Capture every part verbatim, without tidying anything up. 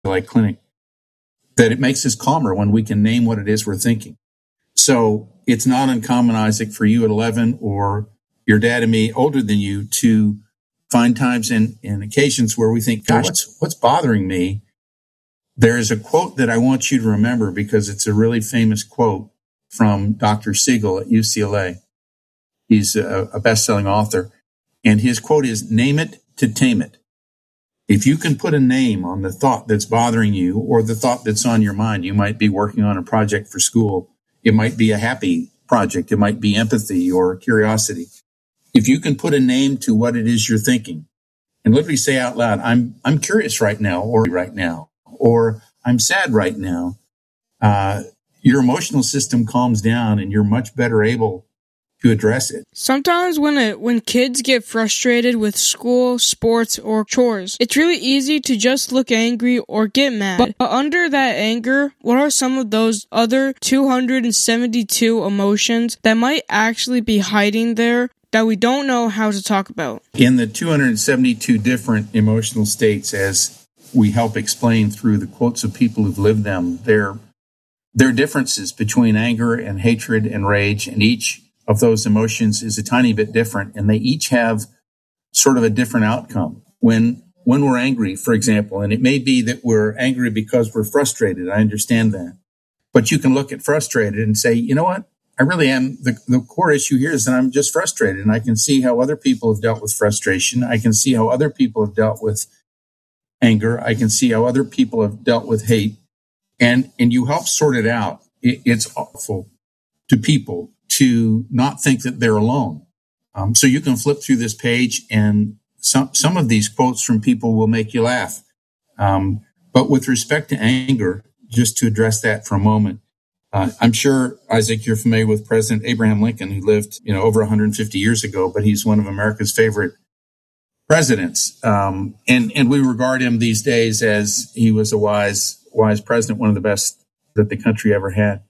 Nicolai Clinic, that it makes us calmer when we can name what it is we're thinking. So it's not uncommon, Isaac, for you at eleven or your dad and me older than you to find times and, and occasions where we think, gosh, what's, what's bothering me? There is a quote that I want you to remember because it's a really famous quote from Doctor Siegel at U C L A. He's a, a best-selling author. And his quote is, name it to tame it. If you can put a name on the thought that's bothering you or the thought that's on your mind, you might be working on a project for school. It might be a happy project. It might be empathy or curiosity. If you can put a name to what it is you're thinking and literally say out loud, I'm, I'm curious right now or right now, or I'm sad right now, uh, your emotional system calms down and you're much better able to address it. Sometimes when it, when kids get frustrated with school, sports, or chores, it's really easy to just look angry or get mad. But, but under that anger, what are some of those other two hundred seventy-two emotions that might actually be hiding there that we don't know how to talk about? In the two hundred seventy-two different emotional states, as we help explain through the quotes of people who've lived them, there, there are differences between anger and hatred and rage, and each of those emotions is a tiny bit different, and they each have sort of a different outcome. When when we're angry, for example, and it may be that we're angry because we're frustrated, I understand that. But you can look at frustrated and say, you know what? I really am, the, the core issue here is that I'm just frustrated, and I can see how other people have dealt with frustration. I can see how other people have dealt with anger. I can see how other people have dealt with hate, and, and you help sort it out. It, it's awful to people to not think that they're alone. Um, so you can flip through this page and some, some of these quotes from people will make you laugh. Um, but with respect to anger, just to address that for a moment, uh, I'm sure, Isaac, you're familiar with President Abraham Lincoln, who lived, you know, over one hundred fifty years ago, but he's one of America's favorite presidents. Um, and, and we regard him these days as he was a wise, wise president, one of the best that the country ever had.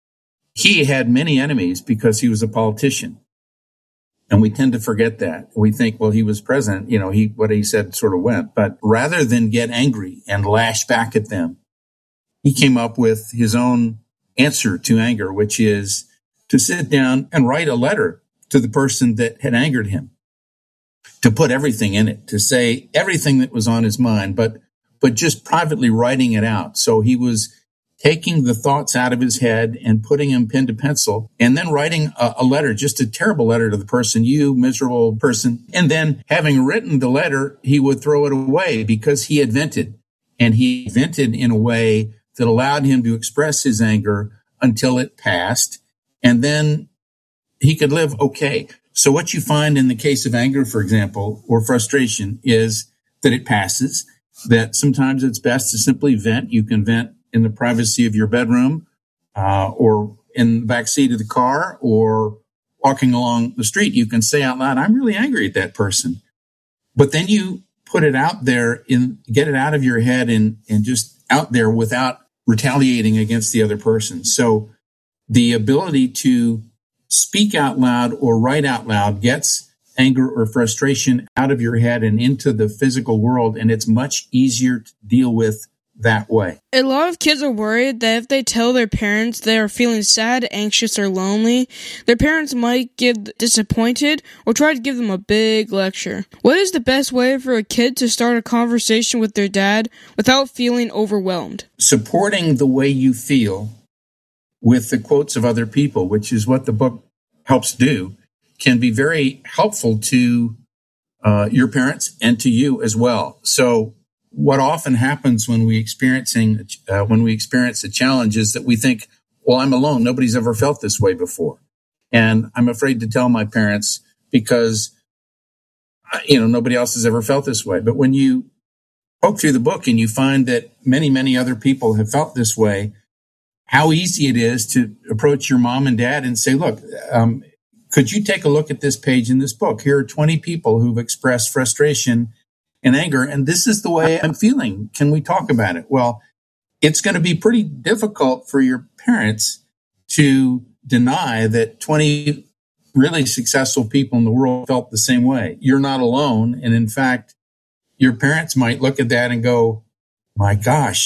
He had many enemies because he was a politician. And we tend to forget that. We think, well, he was president, you know, he, what he said sort of went. But rather than get angry and lash back at them, he came up with his own answer to anger, which is to sit down and write a letter to the person that had angered him, to put everything in it, to say everything that was on his mind, but, but just privately writing it out. So he was taking the thoughts out of his head and putting them pen to pencil, and then writing a, a letter, just a terrible letter to the person, you miserable person. And then having written the letter, he would throw it away because he had vented. And he vented in a way that allowed him to express his anger until it passed. And then he could live okay. So what you find in the case of anger, for example, or frustration, is that it passes, that sometimes it's best to simply vent. You can vent in the privacy of your bedroom, uh, or in the back seat of the car, or walking along the street. You can say out loud, I'm really angry at that person. But then you put it out there, in get it out of your head and, and just out there without retaliating against the other person. So the ability to speak out loud or write out loud gets anger or frustration out of your head and into the physical world, and it's much easier to deal with that way. A lot of kids are worried that if they tell their parents they are feeling sad, anxious, or lonely, their parents might get disappointed or try to give them a big lecture. What is the best way for a kid to start a conversation with their dad without feeling overwhelmed? Supporting the way you feel with the quotes of other people, which is what the book helps do, can be very helpful to uh, your parents and to you as well. So what often happens when we experiencing uh, when we experience a challenge is that we think, well, I'm alone. Nobody's ever felt this way before. And I'm afraid to tell my parents because, you know, nobody else has ever felt this way. But when you poke through the book and you find that many, many other people have felt this way, how easy it is to approach your mom and dad and say, look, um, could you take a look at this page in this book? Here are twenty people who've expressed frustration and anger, and this is the way I'm feeling. Can we talk about it? Well, it's going to be pretty difficult for your parents to deny that twenty really successful people in the world felt the same way. You're not alone. And in fact, your parents might look at that and go, my gosh,